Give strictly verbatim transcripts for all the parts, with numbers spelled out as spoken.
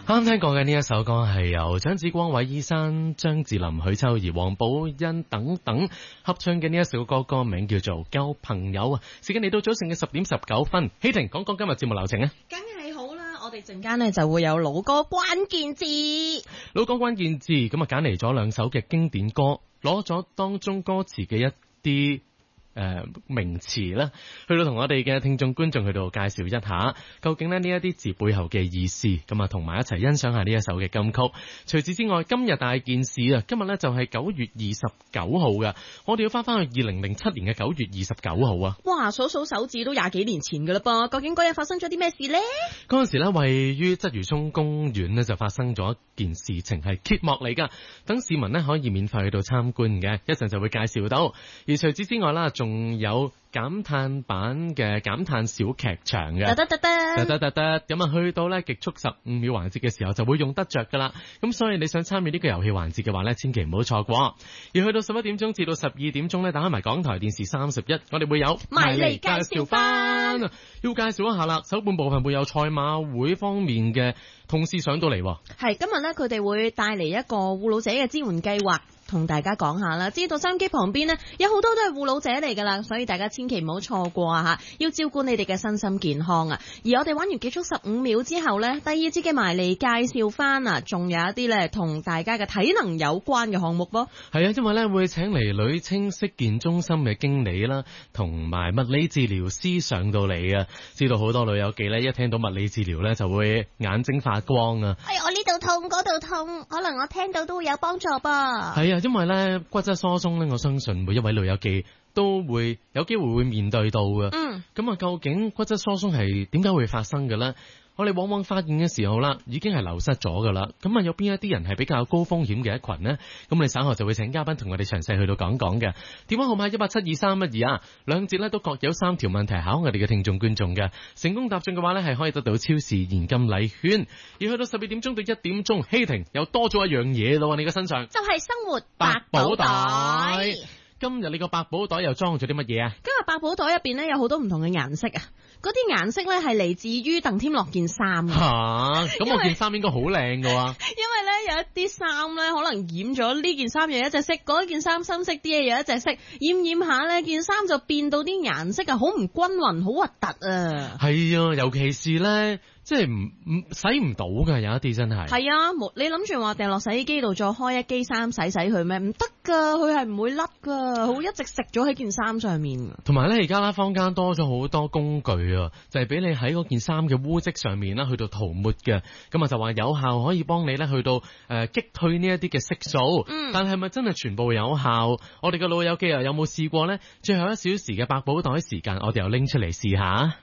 啱聽過嘅呢一首歌係由張子光、韋綺珊、張智霖、許秋怡、黃寶欣等等合唱嘅呢一首歌，歌名叫做《舊朋友》啊！時間嚟到早上嘅十點十九分，希婷講講今日節目流程啊！ 梗係好啦，我哋陣間呢就會有老歌關鍵字， 老歌關鍵字咁啊，揀嚟咗兩首嘅經典歌，攞咗當中歌詞嘅一啲。誒、呃、名詞啦，去到同我哋嘅聽眾觀眾去到介紹一下，究竟咧呢一啲字背後嘅意思，咁啊同埋一齊欣賞下呢一首嘅金曲。除此之外，今日大件事啊，今日咧就係九月二十九號嘅，我哋要翻翻去二零零七年嘅九月二十九號啊！ 哇，數數手指都廿幾年前噶啦噃，究竟嗰日發生咗啲咩事呢？ 嗰陣時咧，位於鰂魚涌公園呢，就發生咗一件事情係揭幕嚟噶，等市民呢可以免費去到參觀嘅，一陣就會介紹到。而除此之外啦，仲有減碳版嘅減碳小劇場嘅，得得得得得得得，咁啊去到咧極速十五秒環節嘅時候就會用得着噶啦。咁所以你想參與呢個遊戲環節嘅話咧，千祈唔好錯過。而去到十一點鐘至到十二點鐘咧，打開埋港台電視三十一，我哋會有埋嚟介紹翻， 要介紹一下啦。首半部分會有賽馬會方面嘅同事上到嚟， 係今日咧佢哋會帶嚟一個護老者嘅支援計劃。同大家講下啦，知道收音機旁邊呢，有好多都係護老者嚟噶啦，所以大家千祈唔好錯過啊吓，要照顧你哋嘅身心健康啊。而我哋玩完結束十五秒之後呢，第二節嘅埋嚟介紹翻啊，仲有一啲呢同大家嘅體能有關嘅項目噃。 係啊，因為呢會請嚟女青式健中心嘅經理啦，同埋物理治療師上到嚟啊。知道好多女友記呢，一聽到物理治療呢，就會眼睛發光啊。 哎，我呢度痛，嗰度痛，可能我聽到都會有幫助噃。 係啊。因為咧骨質疏鬆咧，我相信每一位老友記都會有機會會面對到嘅。嗯，咁啊，究竟骨質疏鬆係點解會發生嘅咧？我哋往往發現嘅時候啦，已經係流失咗噶啦。咁啊，有邊一啲人係比較高風險嘅一群呢？咁你稍後就會請嘉賓同我哋詳細去到講講嘅。電話號碼一八七二三一二啊，兩節咧都各有三條問題考我哋嘅聽眾觀眾嘅。成功答中嘅話咧，係可以得到超市現金禮券。而去到十二點鐘到一點鐘，希婷又多咗一樣嘢咯，你嘅身上就係生活百寶袋。 今日你個百寶袋又裝咗啲乜嘢啊？ 今日百寶袋入邊咧有好多唔同嘅顏色啊！嗰啲顏色咧係嚟自於鄧添樂件衫。吓， 咁我件衫應該好靚噶喎。 因為咧有一啲衫咧可能染咗呢件衫有一隻色，嗰件衫深色啲嘅有一隻色，染染下咧件衫就變到啲顏色啊好唔均勻，好核突啊！係啊，尤其是咧。即係唔唔洗唔到㗎，有一啲真係。係啊，冇你諗住話掉落洗衣機度再開一機衫洗洗佢咩？唔得㗎，佢係唔會甩㗎，好一直食咗喺件衫上面。同埋咧，而家啦坊間多咗好多工具啊，就係、是、俾你喺嗰件衫嘅污漬上面啦，去到塗抹嘅。咁啊就話有效可以幫你咧去到誒、呃、擊退呢一啲嘅色素。嗯。但係咪真係全部有效？我哋嘅老友記又有冇試過呢？最後一小時嘅百寶袋時間，我哋又拎出嚟試下。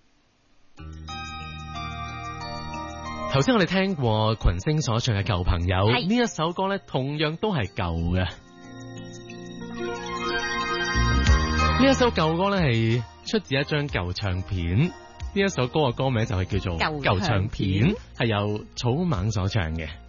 頭先我哋聽過群星所唱嘅舊朋友，呢一首歌咧同樣都係舊嘅。呢一首舊歌咧係出自一張舊唱片，呢一首歌嘅歌名就係叫做舊唱片，係由草蜢所唱嘅。